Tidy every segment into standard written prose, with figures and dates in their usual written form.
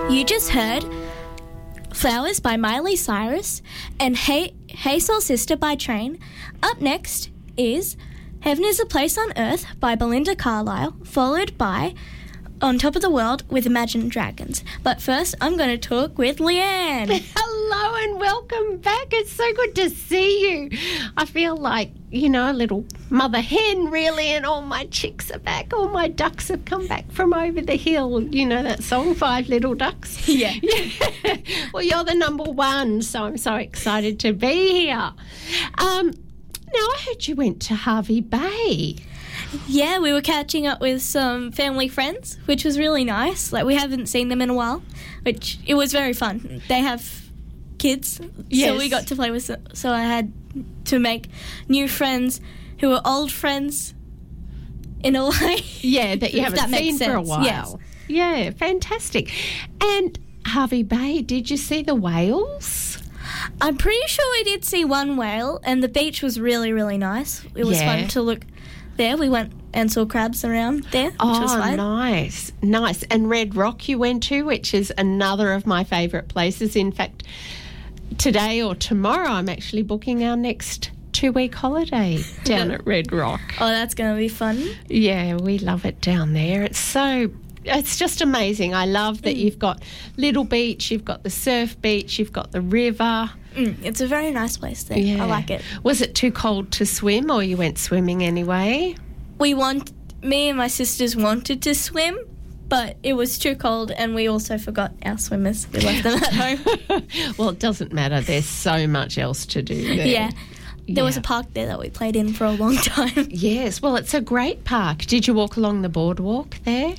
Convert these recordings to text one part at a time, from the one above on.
You just heard Flowers by Miley Cyrus and Hey Soul Sister by Train. Up next is Heaven is a Place on Earth by Belinda Carlisle, followed by On Top of the World with Imagine Dragons. But first, I'm going to talk with Leanne. Hello and welcome back. It's so good to see you. I feel like, a little mother hen really, and all my chicks are back. All my ducks have come back from over the hill. You know that song, Five Little Ducks? Yeah. Well, you're the number one, so I'm so excited to be here. Now, I heard you went to Hervey Bay. Yeah, we were catching up with some family friends, which was really nice. Like, we haven't seen them in a while, which it was very fun. They have kids, so we got to play with them. So I had to make new friends who were old friends in a way. Yeah, that you haven't seen for a while. Yes. Yeah, fantastic. And Hervey Bay, did you see the whales? I'm pretty sure we did see one whale, and the beach was really, really nice. It was fun to look there. We went and saw crabs around there, which was fun. Nice. And Red Rock you went to, which is another of my favourite places. In fact, today or tomorrow I'm actually booking our next 2-week holiday down at Red Rock. Oh, that's going to be fun. Yeah, we love it down there. It's just amazing. I love that you've got Little Beach, you've got the surf beach, you've got the river. It's a very nice place there. Yeah. I like it. Was it too cold to swim, or you went swimming anyway? Me and my sisters wanted to swim, but it was too cold, and we also forgot our swimmers. We left them at home. Well, it doesn't matter. There's so much else to do there. Yeah. There was a park there that we played in for a long time. Yes. Well, it's a great park. Did you walk along the boardwalk there?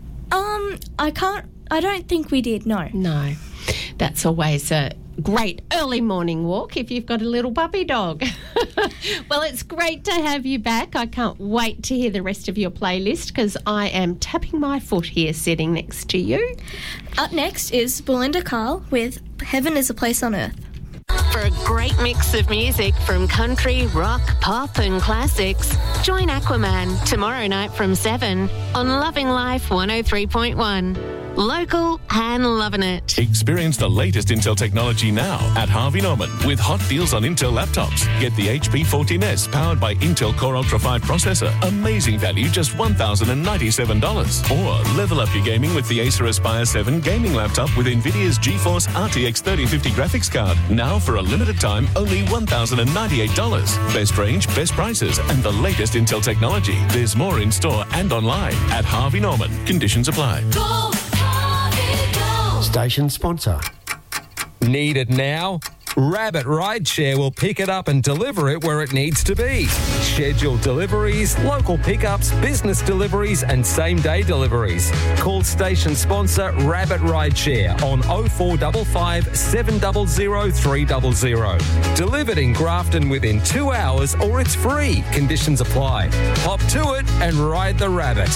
I don't think we did, no. No. That's always a great early morning walk if you've got a little puppy dog. Well, it's great to have you back. I can't wait to hear the rest of your playlist because I am tapping my foot here sitting next to you. Up next is Belinda Carl with Heaven is a Place on Earth. For a great mix of music from country, rock, pop and classics, join Aquaman tomorrow night from 7 on Loving Life 103.1. Local and loving it. Experience the latest Intel technology now at Harvey Norman with hot deals on Intel laptops. Get the HP 14S powered by Intel Core Ultra 5 processor. Amazing value, just $1,097. Or level up your gaming with the Acer Aspire 7 gaming laptop with NVIDIA's GeForce RTX 3050 graphics card. Now for a limited time, only $1,098. Best range, best prices, and the latest Intel technology. There's more in store and online at Harvey Norman. Conditions apply. Go! Station sponsor. Need it now? Rabbit Rideshare will pick it up and deliver it where it needs to be. Scheduled deliveries, local pickups, business deliveries and same-day deliveries. Call station sponsor Rabbit Rideshare on 0455 700 300. Delivered in Grafton within 2 hours or it's free. Conditions apply. Hop to it and ride the rabbit.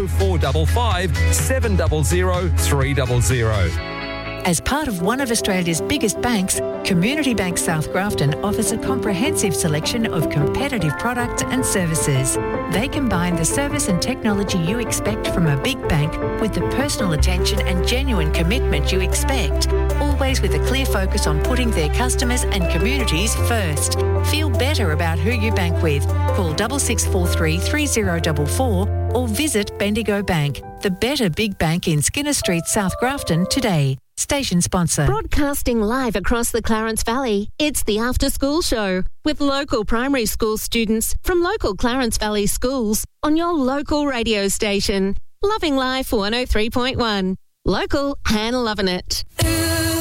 0455 700 300. As part of one of Australia's biggest banks, Community Bank South Grafton offers a comprehensive selection of competitive products and services. They combine the service and technology you expect from a big bank with the personal attention and genuine commitment you expect, always with a clear focus on putting their customers and communities first. Feel better about who you bank with. Call 6643 3044 or visit Bendigo Bank, the better big bank in Skinner Street, South Grafton today. Station sponsor. Broadcasting live across the Clarence Valley, it's the After School Show with local primary school students from local Clarence Valley schools on your local radio station. Loving Life 103.1. Local and loving it.